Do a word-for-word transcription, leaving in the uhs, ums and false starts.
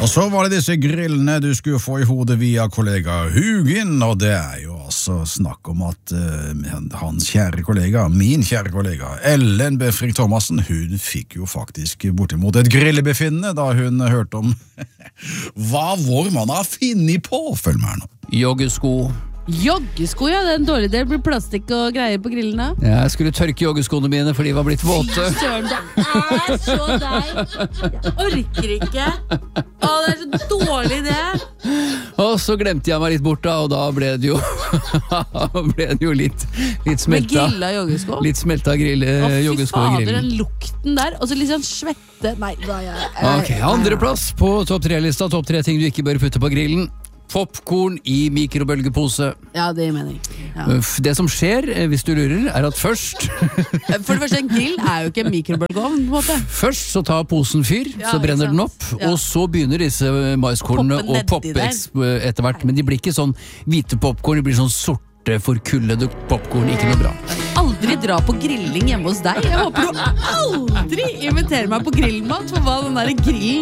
Og så var det disse grillene du skulle få i hodet via kollega Hugin, og det er jo altså snakk om at uh, hans kjære kollega, min kjære kollega, Ellen Befring Thomassen, hun fikk jo faktisk bortimot et grillebefinnende da hun hørte om hva vår mann har finnet på. Følg med her nå. Joggesko. Joggesko, ja, det er en dårlig del. Blir plastikk og greier på grillen da. Jeg skulle tørke joggeskoene mine, for de var blitt våte. Fy søren, det er så deg. Jeg orker ikke. Å, det er så dårlig det. Og så glemte jeg meg litt bort da, og da ble det jo ble det jo litt, litt smelta. Med grilla joggesko? Litt smelta grille, Å, fy joggesko i fader, grillen. den lukten der. Og så litt sånn svette. Nei, da er jeg... Ok, andre plass på topp tre-lista. Topp tre ting du ikke bør putte på grillen. Popcorn i mikrobølgepose. Ja, det gir mening. Ja. Det som skjer, hvis du lurer, er at først For det første, en grill er jo ikke en mikrobølgeovn, på en måte. Først så tar posen fyr, Ja, så brenner ikke den sant? opp, Ja. og så begynner disse maiskornene Poppe å nedi poppe der. eks- etter hvert, men de blir ikke sånn hvite popcorn, de blir sånn sorte, forkullede popcorn, ikke noe bra. Aldri dra på grilling hjemme hos deg. Jeg håper du aldri inviterer meg på grillmat, for hva den der grillen